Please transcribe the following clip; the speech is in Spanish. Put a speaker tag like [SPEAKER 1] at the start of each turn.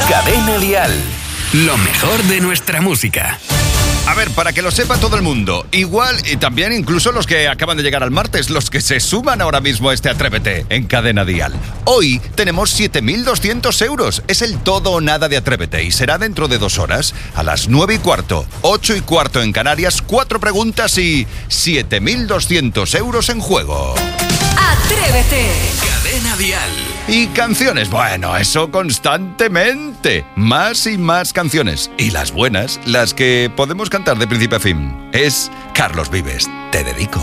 [SPEAKER 1] Cadena Dial. Lo mejor de nuestra música.
[SPEAKER 2] A ver, para que lo sepa todo el mundo, igual y también incluso los que acaban de llegar al martes, los que se suman ahora mismo a este Atrévete en Cadena Dial. Hoy tenemos 7.200 euros. Es el todo o nada de Atrévete y será dentro de 2 horas, a las 9:15, 8:15 en Canarias, 4 preguntas y 7.200 euros en juego.
[SPEAKER 3] Atrévete.
[SPEAKER 1] Cadena Dial.
[SPEAKER 2] Y canciones, bueno, eso constantemente. Más y más canciones. Y las buenas, las que podemos cantar de principio a fin. Es Carlos Vives, Te dedico.